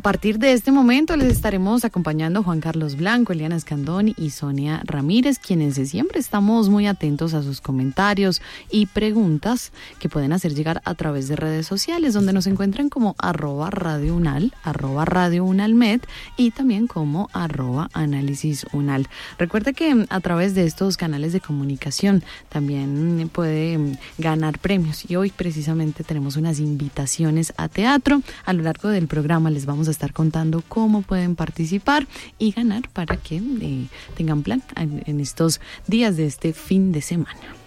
partir de este momento les estaremos acompañando Juan Carlos Blanco, Eliana Escandón y Sonia Ramírez, quienes siempre estamos muy atentos a sus comentarios y preguntas que pueden hacer llegar a través de redes sociales, donde nos encuentran como @radiounal, @radiounalmed y también como @análisis_unal. Recuerde que a través de estos canales de comunicación también puede ganar premios, y hoy precisamente tenemos unas invitaciones a teatro. A lo largo del programa les vamos a estar contando cómo pueden participar y ganar para que tengan plan en estos días de este fin de semana.